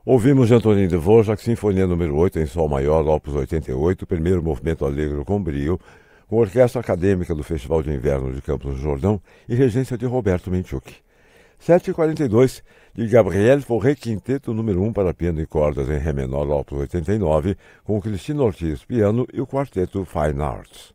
Ouvimos de Antonin Dvorak, Sinfonia número 8 em Sol Maior, Opus 88, primeiro movimento alegre com brio, com orquestra acadêmica do Festival de Inverno de Campos do Jordão e regência de Roberto Menchuk. 7h42, de Gabriel Fauré, quinteto número 1 para piano e cordas em Ré menor, Opus 89, com Cristina Ortiz, piano e o quarteto Fine Arts.